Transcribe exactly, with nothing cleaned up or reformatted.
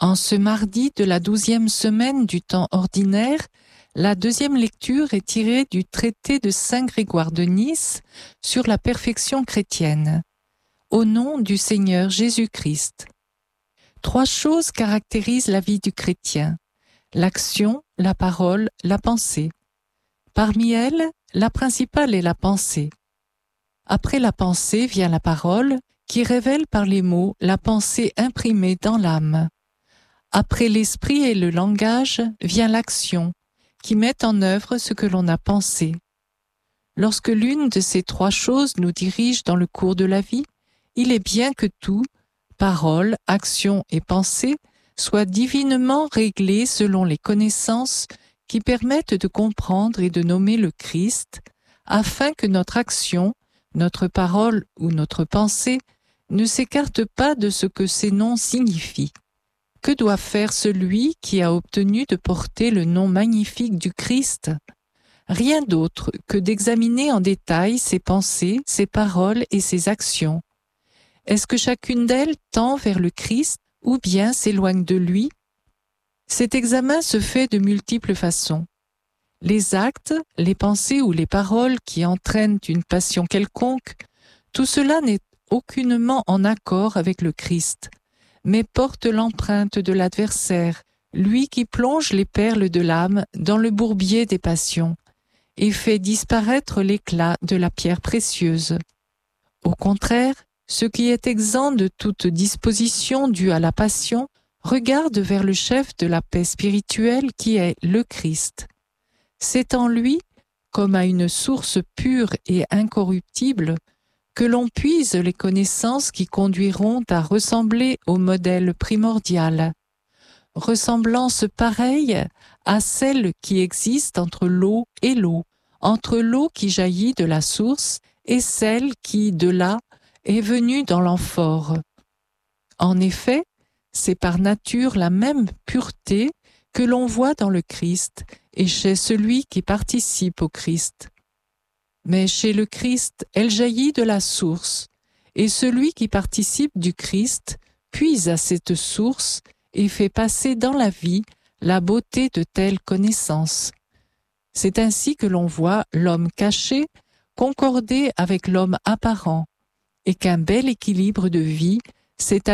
En ce mardi de la douzième semaine du temps ordinaire, la deuxième lecture est tirée du traité de Saint Grégoire de Nice sur la perfection chrétienne. Au nom du Seigneur Jésus-Christ. Trois choses caractérisent la vie du chrétien: l'action, la parole, la pensée. Parmi elles, la principale est la pensée. Après la pensée vient la parole, qui révèle par les mots la pensée imprimée dans l'âme. Après l'esprit et le langage vient l'action, qui met en œuvre ce que l'on a pensé. Lorsque l'une de ces trois choses nous dirige dans le cours de la vie, il est bien que tout, parole, action et pensée, soit divinement réglé selon les connaissances qui permettent de comprendre et de nommer le Christ, afin que notre action, notre parole ou notre pensée ne s'écarte pas de ce que ces noms signifient. Que doit faire celui qui a obtenu de porter le nom magnifique du Christ? Rien d'autre que d'examiner en détail ses pensées, ses paroles et ses actions. Est-ce que chacune d'elles tend vers le Christ ou bien s'éloigne de lui? Cet examen se fait de multiples façons. Les actes, les pensées ou les paroles qui entraînent une passion quelconque, tout cela n'est aucunement en accord avec le Christ, mais porte l'empreinte de l'adversaire, lui qui plonge les perles de l'âme dans le bourbier des passions et fait disparaître l'éclat de la pierre précieuse. Au contraire, ce qui est exempt de toute disposition due à la passion regarde vers le chef de la paix spirituelle qui est le Christ. C'est en lui, comme à une source pure et incorruptible, que l'on puise les connaissances qui conduiront à ressembler au modèle primordial. Ressemblance pareille à celle qui existe entre l'eau et l'eau, entre l'eau qui jaillit de la source et celle qui, de là, est venue dans l'amphore. En effet, c'est par nature la même pureté que l'on voit dans le Christ et chez celui qui participe au Christ. Mais chez le Christ, elle jaillit de la source, et celui qui participe du Christ puise à cette source et fait passer dans la vie la beauté de telles connaissances. C'est ainsi que l'on voit l'homme caché concorder avec l'homme apparent, et qu'un bel équilibre de vie s'est